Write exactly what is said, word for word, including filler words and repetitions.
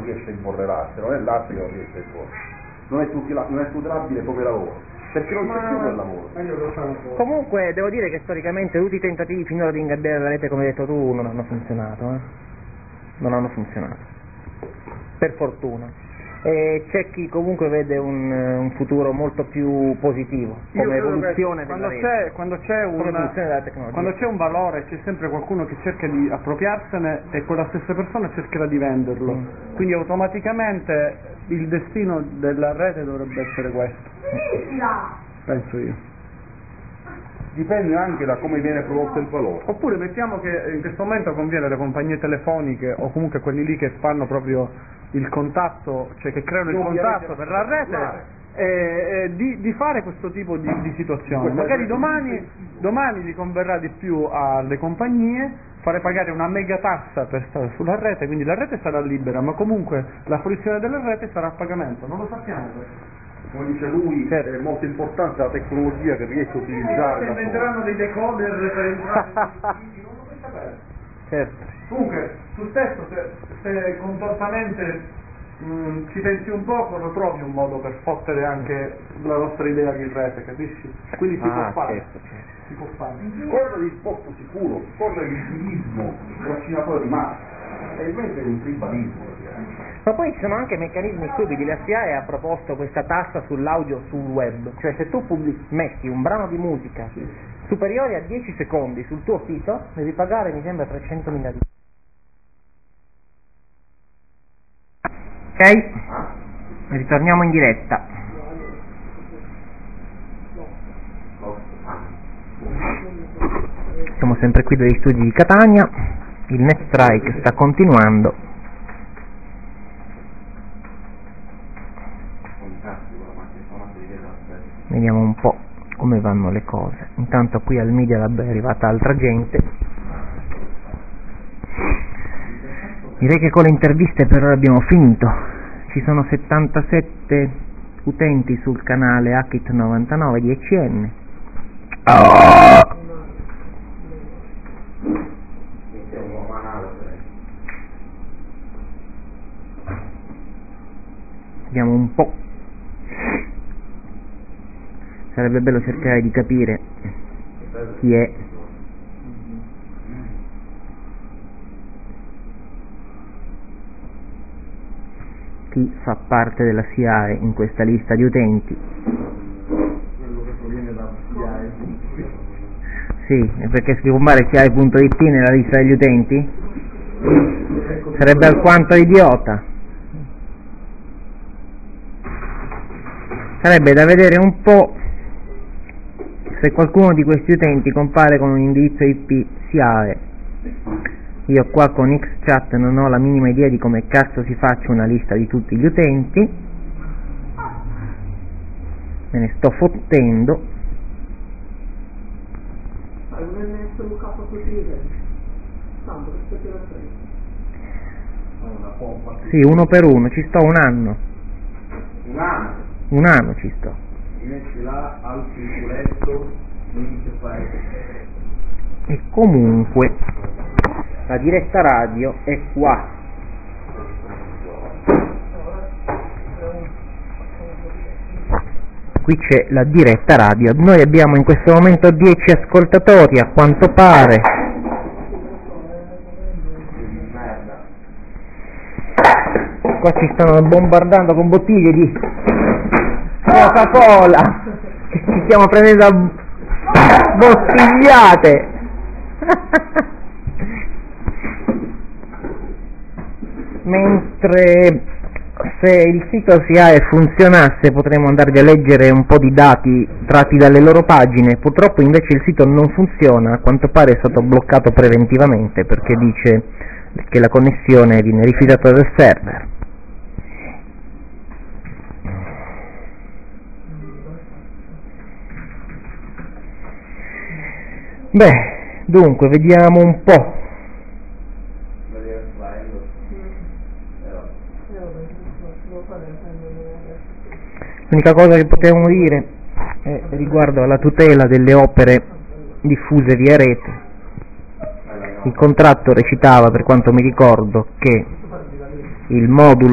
riesce a imporre l'arte, non è l'arte che non riesce a imporre, non è, tutela, non è tutelabile come lavoro, perché non c'è più quel lavoro. Comunque devo dire che storicamente tutti i tentativi finora di ingabbiare la rete, come hai detto tu, non hanno funzionato, eh? non hanno funzionato, per fortuna. E c'è chi comunque vede un, un futuro molto più positivo come evoluzione della quando rete, c'è, quando c'è un, come evoluzione della tecnologia. Quando c'è un valore c'è sempre qualcuno che cerca di appropriarsene e quella stessa persona cercherà di venderlo, mm. quindi automaticamente il destino della rete dovrebbe essere questo, penso io. Dipende anche da come viene prodotto il valore. Oppure mettiamo che in questo momento conviene alle compagnie telefoniche o comunque quelli lì che fanno proprio il contatto, cioè che creano il contatto per la rete, eh, eh, di, di fare questo tipo di, di situazione. Magari domani, domani gli converrà di più alle compagnie fare pagare una mega tassa per stare sulla rete, quindi la rete sarà libera, ma comunque la fruizione della rete sarà a pagamento, non lo sappiamo questo. Come dice lui, certo. È molto importante la tecnologia che riesce a utilizzare. Se inventeranno dei decoder per entrare nei non lo puoi sapere. Certo. Comunque, sul testo, se, se contortamente mh, ci pensi un poco, lo trovi un modo per fottere anche la nostra idea di rete, capisci? Quindi si ah, può fare. Certo, certo. Si può fare. Corre il posto sicuro, corre il civismo, il vaccinatore di massa, e invece è un tribalismo. Ma poi ci sono anche meccanismi stupidi, la S I A E ha proposto questa tassa sull'audio sul web, cioè se tu pubblic- metti un brano di musica sì. superiore a dieci secondi sul tuo sito, devi pagare mi sembra trecentomila di ok? Ritorniamo in diretta. Siamo sempre qui dagli studi di Catania, il net strike sta continuando. Vediamo un po' come vanno le cose. Intanto qui al Media Lab è arrivata altra gente. Direi che con le interviste per ora abbiamo finito. Ci sono settantasette utenti sul canale H I T novantanove di E C N. Oh! Vediamo un po'. Sarebbe bello cercare di capire chi è. Chi fa parte della S I A E in questa lista di utenti. Quello che proviene da S I A E. Sì, perché scrivere S I A E punto it nella lista degli utenti sarebbe alquanto idiota. Sarebbe da vedere un po' se qualcuno di questi utenti compare con un indirizzo I P S I A E. Io qua con Xchat non ho la minima idea di come cazzo si faccia una lista di tutti gli utenti, me ne sto fottendo. Sì, uno per uno, ci sto un anno. Un anno? Un anno ci sto. Mi metti là al circoletto, inizio a fare. E comunque la diretta radio è qua. Qui c'è la diretta radio. Noi abbiamo in questo momento dieci ascoltatori a quanto pare. Qua ci stanno bombardando con bottiglie di Coca-Cola che ci stiamo prendendo a bottigliate. Mentre se il sito S I A E funzionasse potremmo andarvi a leggere un po' di dati tratti dalle loro pagine. Purtroppo invece il sito non funziona, a quanto pare è stato bloccato preventivamente perché dice che la connessione viene rifiutata dal server. Beh, dunque, vediamo un po'. L'unica cosa che potevamo dire è riguardo alla tutela delle opere diffuse via rete. Il contratto recitava, per quanto mi ricordo, che il modulo